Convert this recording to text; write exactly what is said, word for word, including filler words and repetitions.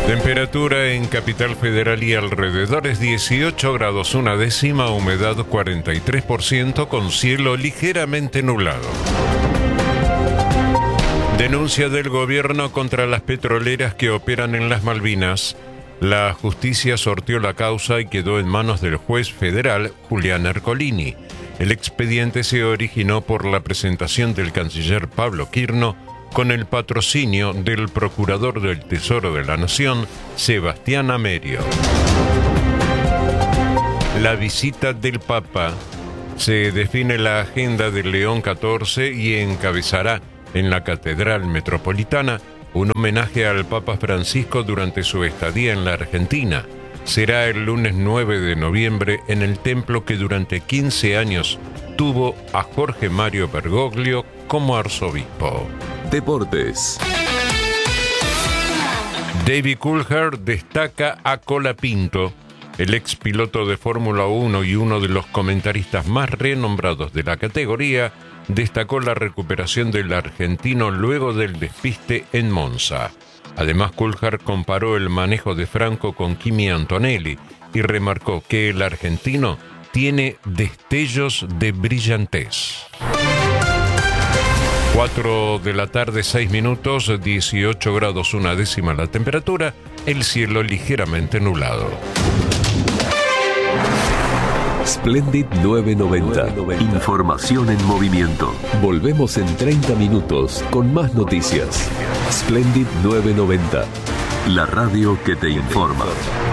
Temperatura en Capital Federal y alrededores dieciocho grados una décima, humedad cuarenta y tres por ciento con cielo ligeramente nublado. Denuncia del gobierno contra las petroleras que operan en las Malvinas. La justicia sorteó la causa y quedó en manos del juez federal Julián Ercolini. El expediente se originó por la presentación del canciller Pablo Quirno con el patrocinio del Procurador del Tesoro de la Nación, Sebastián Amerio. La visita del Papa. Se define la agenda del León catorce y encabezará en la Catedral Metropolitana un homenaje al Papa Francisco durante su estadía en la Argentina. Será el lunes nueve de noviembre en el templo que durante quince años tuvo a Jorge Mario Bergoglio como arzobispo. Deportes. David Coulthard destaca a Colapinto. El ex piloto de Fórmula uno y uno de los comentaristas más renombrados de la categoría destacó la recuperación del argentino luego del despiste en Monza. Además, Coulthard comparó el manejo de Franco con Kimi Antonelli y remarcó que el argentino tiene destellos de brillantez. cuatro de la tarde, seis minutos, dieciocho grados una décima la temperatura, el cielo ligeramente nublado. Splendid nueve noventa. Información en movimiento. Volvemos en treinta minutos con más noticias. Splendid nueve noventa. La radio que te informa.